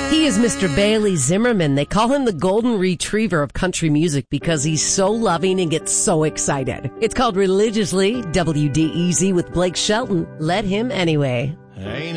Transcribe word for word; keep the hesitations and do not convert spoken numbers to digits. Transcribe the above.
He is Mister Bailey Zimmerman. They call him the golden retriever of country music because he's so loving and gets so excited. It's called Religiously, W D E Z with Blake Shelton. Let him anyway. Ain't